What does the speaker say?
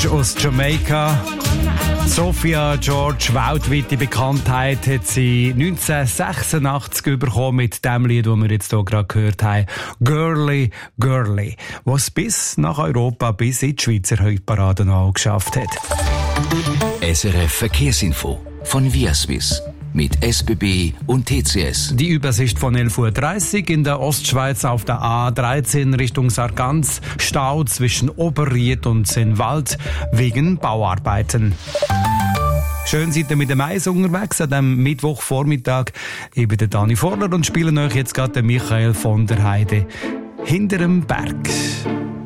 Aus Jamaika. Sophia George, weltweite Bekanntheit, hat sie 1986 bekommen mit dem Lied, das wir jetzt hier gerade gehört haben. Girly, Girly. Was bis nach Europa, bis in die Schweizer Hitparaden auch geschafft hat. SRF Verkehrsinfo von Viaswiss. Mit SBB und TCS. Die Übersicht von 11.30 Uhr in der Ostschweiz auf der A13 Richtung Sargans. Stau zwischen Oberried und Sinnwald wegen Bauarbeiten. Schön seid ihr mit dem Eis unterwegs an diesem Mittwochvormittag. Ich bin der Dani Vorler und spiele euch jetzt gerade den Michael von der Heide hinter dem Berg.